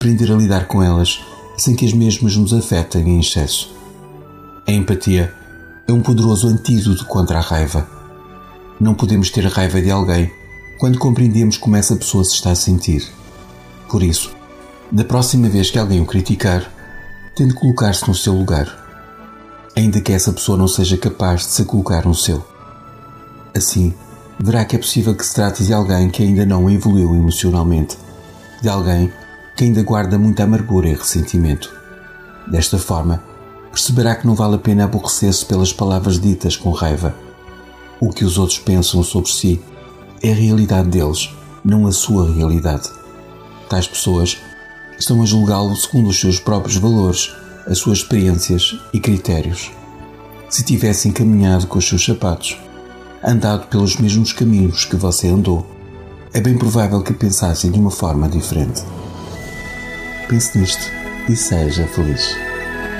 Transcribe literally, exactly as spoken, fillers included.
aprender a lidar com elas sem que as mesmas nos afetem em excesso. A empatia é um poderoso antídoto contra a raiva. Não podemos ter raiva de alguém quando compreendemos como essa pessoa se está a sentir. Por isso, da próxima vez que alguém o criticar, tente colocar-se no seu lugar, ainda que essa pessoa não seja capaz de se colocar no seu. Assim, verá que é possível que se trate de alguém que ainda não evoluiu emocionalmente, de alguém que ainda guarda muita amargura e ressentimento. Desta forma, perceberá que não vale a pena aborrecer-se pelas palavras ditas com raiva. O que os outros pensam sobre si é a realidade deles, não a sua realidade. Tais pessoas estão a julgá-lo segundo os seus próprios valores, as suas experiências e critérios. Se tivessem caminhado com os seus sapatos, andado pelos mesmos caminhos que você andou, é bem provável que pensassem de uma forma diferente. Pense nisto e seja feliz.